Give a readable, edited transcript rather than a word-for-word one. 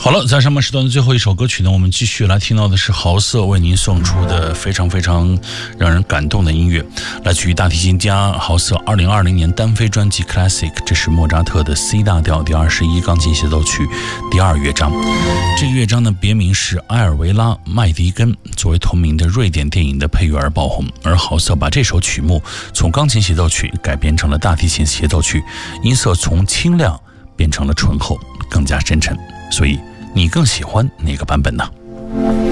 好了，在上半时段的最后一首歌曲呢，我们继续来听到的是豪瑟为您送出的非常非常让人感动的音乐，来自于大提琴家豪瑟2020年单飞专辑 Classic， 这是莫扎特的 C 大调第21钢琴协奏曲第2乐章。这个乐章呢别名是埃尔维拉·麦迪根，作为同名的瑞典电影的配乐而爆红，而豪瑟把这首曲目从钢琴协奏曲改编成了大提琴协奏曲，音色从清亮变成了醇厚，更加深沉。所以你更喜欢哪个版本呢？